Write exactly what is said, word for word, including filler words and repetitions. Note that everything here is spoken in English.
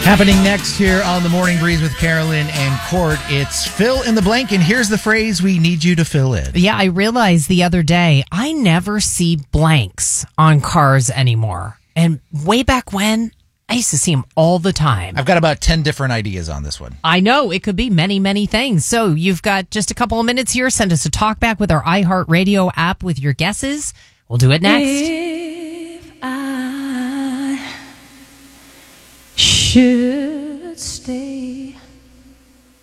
Happening next here on The Morning Breeze with Carolyn and Court, it's fill in the blank, and here's the phrase we need you to fill in. Yeah, I realized the other day, I never see blanks on cars anymore. And way back when, I used to see them all the time. I've got about ten different ideas on this one. I know, it could be many, many things. So you've got just a couple of minutes here. Send us a talk back with our iHeartRadio app with your guesses. We'll do it next. If I should